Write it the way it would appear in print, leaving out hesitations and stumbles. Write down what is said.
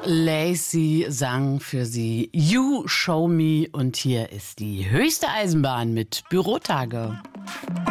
Lacey sang für sie You Show Me und hier ist die höchste Eisenbahn mit Bürotage.